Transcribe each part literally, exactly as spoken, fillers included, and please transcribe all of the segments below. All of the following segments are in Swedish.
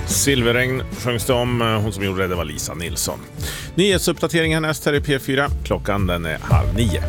Silverregn sjöngs det om. Hon som gjorde det, det var Lisa Nilsson. Nyhetsuppdatering härnäst här i P fyra. Klockan den är halv nio.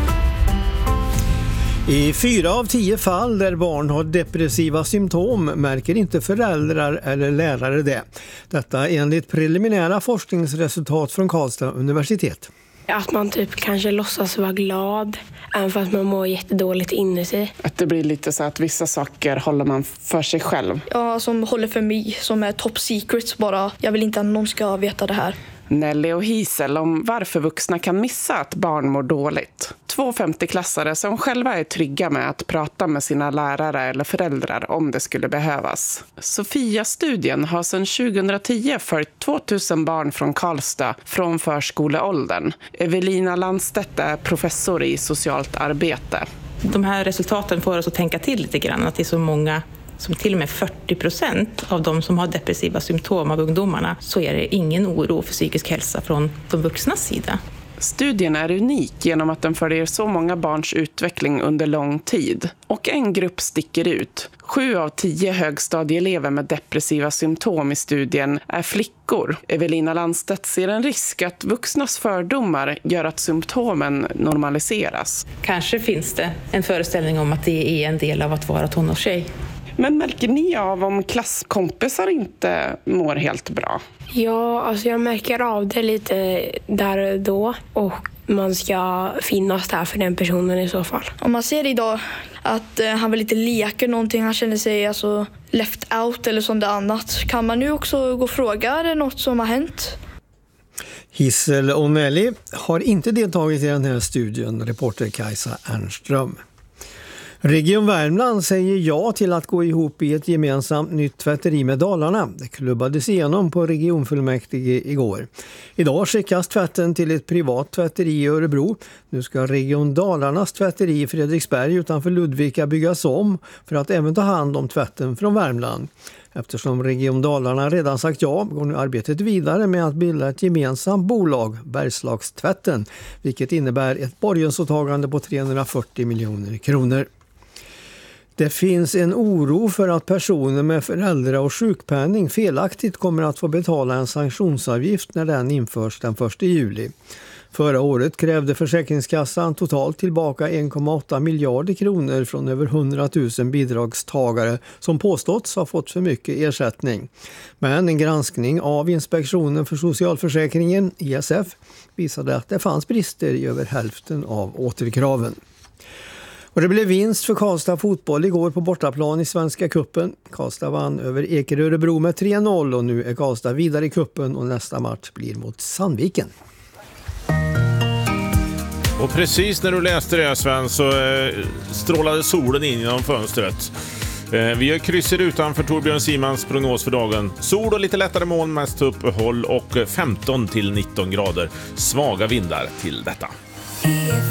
I fyra av tio fall där barn har depressiva symptom märker inte föräldrar eller lärare det. Detta enligt preliminära forskningsresultat från Karlstad universitet. Att man typ kanske låtsas vara glad, även fast man mår jättedåligt inuti. Att det blir lite så att vissa saker håller man för sig själv. Ja, som håller för mig, som är top secrets bara. Jag vill inte att någon ska veta det här. Nelly och Hisel om varför vuxna kan missa att barn mår dåligt. Två femtioklassare som själva är trygga med att prata med sina lärare eller föräldrar om det skulle behövas. Sofia-studien har sedan tjugohundratio följt tvåtusen barn från Karlstad från förskoleåldern. Evelina Landstedt är professor i socialt arbete. De här resultaten får oss att tänka till lite grann, att det är så många, som till och med fyrtio procent av de som har depressiva symptom av ungdomarna, så är det ingen oro för psykisk hälsa från de vuxnas sida. Studien är unik genom att den följer så många barns utveckling under lång tid. Och en grupp sticker ut. Sju av tio högstadieelever med depressiva symptom i studien är flickor. Evelina Landstedt ser en risk att vuxnas fördomar gör att symptomen normaliseras. Kanske finns det en föreställning om att det är en del av att vara tonårstjej. Men märker ni av om klasskompisar inte mår helt bra? Ja, alltså jag märker av det lite där och då. Och man ska finnas där för den personen i så fall. Om man ser idag att eh, han vill inte leka någonting, han känner sig alltså left out eller sånt annat. Kan man nu också gå och fråga, är det något som har hänt? Hisel och Nelly har inte deltagit i den här studien, reporter Kajsa Ernström. Region Värmland säger ja till att gå ihop i ett gemensamt nytt tvätteri med Dalarna. Det klubbades igenom på regionfullmäktige igår. Idag skickas tvätten till ett privat tvätteri i Örebro. Nu ska Region Dalarnas tvätteri i Fredriksberg utanför Ludvika byggas om för att även ta hand om tvätten från Värmland. Eftersom Region Dalarna redan sagt ja går nu arbetet vidare med att bilda ett gemensamt bolag, Bergslagstvätten, vilket innebär ett borgensåtagande på trehundrafyrtio miljoner kronor. Det finns en oro för att personer med föräldra- och sjukpenning felaktigt kommer att få betala en sanktionsavgift när den införs den första juli. Förra året krävde Försäkringskassan totalt tillbaka en komma åtta miljarder kronor från över hundratusen bidragstagare som påståtts ha fått för mycket ersättning. Men en granskning av Inspektionen för socialförsäkringen, I S F, visade att det fanns brister i över hälften av återkraven. Och det blev vinst för Karlstad fotboll igår på bortaplan i Svenska kuppen. Karlstad vann över Ekerö Örebro med tre noll och nu är Karlstad vidare i kuppen och nästa match blir mot Sandviken. Och precis när du läste det, Sven, så eh, strålade solen in genom fönstret. Eh, vi har kryss i rutan för Torbjörn Simans prognos för dagen. Sol och lite lättare moln, mest uppehåll och femton till nitton grader. Svaga vindar till detta.